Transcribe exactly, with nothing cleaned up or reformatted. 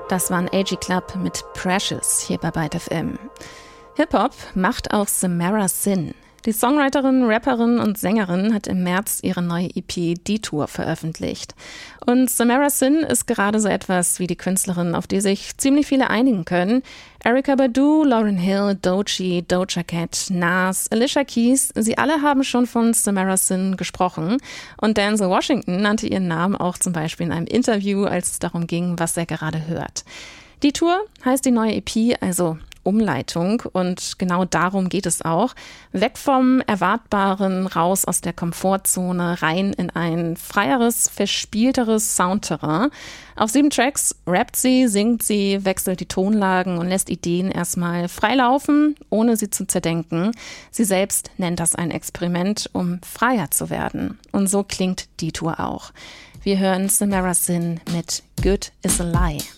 Das war ein A G Club mit Precious hier bei Byte F M. Hip-Hop macht auch Samara Sin. Die Songwriterin, Rapperin und Sängerin hat im März ihre neue E P Detour veröffentlicht. Und Samara Sin ist gerade so etwas wie die Künstlerin, auf die sich ziemlich viele einigen können. Erykah Badu, Lauryn Hill, Doechii, Doja Cat, Nas, Alicia Keys, sie alle haben schon von Samara Sin gesprochen. Und Denzel Washington nannte ihren Namen auch zum Beispiel in einem Interview, als es darum ging, was er gerade hört. Detour heißt die neue E P, also Umleitung, und genau darum geht es auch. Weg vom Erwartbaren, raus aus der Komfortzone, rein in ein freieres, verspielteres Soundterrain. Auf sieben Tracks rappt sie, singt sie, wechselt die Tonlagen und lässt Ideen erstmal frei laufen, ohne sie zu zerdenken. Sie selbst nennt das ein Experiment, um freier zu werden. Und so klingt Detour auch. Wir hören Samara Sin mit Good is a Lie.